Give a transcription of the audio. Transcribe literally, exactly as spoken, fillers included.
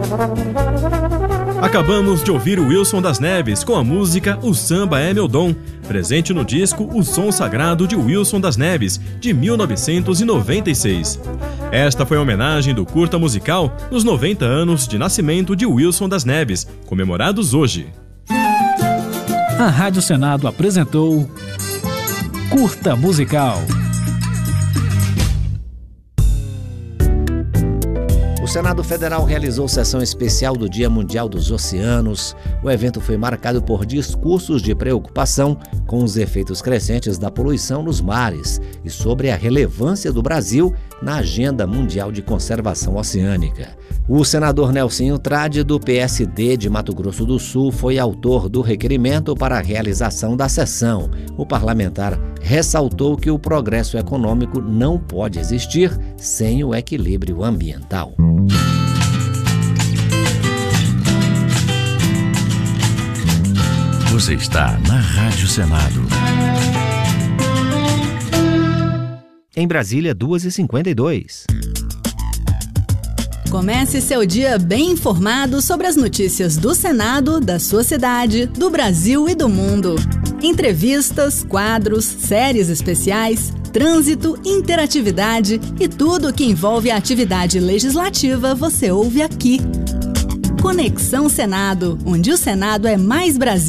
Acabamos de ouvir o Wilson das Neves com a música O Samba é Meu Dom, presente no disco O Som Sagrado de Wilson das Neves, de mil novecentos e noventa e seis. Esta foi a homenagem do curta musical nos noventa anos de nascimento de Wilson das Neves, comemorados hoje. A Rádio Senado apresentou Curta Musical. O Senado Federal realizou sessão especial do Dia Mundial dos Oceanos. O evento foi marcado por discursos de preocupação com os efeitos crescentes da poluição nos mares e sobre a relevância do Brasil na Agenda Mundial de Conservação Oceânica. O senador Nelsinho Trade, do P S D de Mato Grosso do Sul, foi autor do requerimento para a realização da sessão. O parlamentar ressaltou que o progresso econômico não pode existir sem o equilíbrio ambiental. Você está na Rádio Senado. Em Brasília, duas e cinquenta e dois. Comece seu dia bem informado sobre as notícias do Senado, da sua cidade, do Brasil e do mundo. Entrevistas, quadros, séries especiais, trânsito, interatividade e tudo o que envolve a atividade legislativa você ouve aqui. Conexão Senado, onde o Senado é mais Brasil.